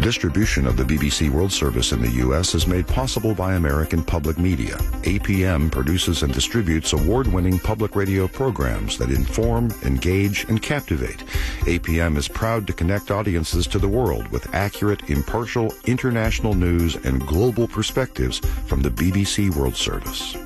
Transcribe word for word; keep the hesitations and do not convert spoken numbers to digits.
Distribution of the B B C World Service in the U S is made possible by American Public Media. A P M produces and distributes award-winning public radio programs that inform, engage, and captivate. A P M is proud to connect audiences to the world with accurate, impartial, international news and global perspectives from the B B C World Service.